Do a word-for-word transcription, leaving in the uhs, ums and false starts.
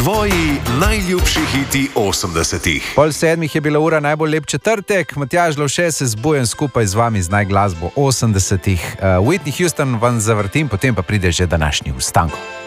Tvoji najljubši hiti osemdesetih. Pol sedmih je bila ura, najbolj lep četrtek. Matjaž Lovše se zbujem skupaj z vami z najglasbo osemdesetih. Uh, Whitney Houston vam zavrtim, potem pa pride že današnji Vstanko.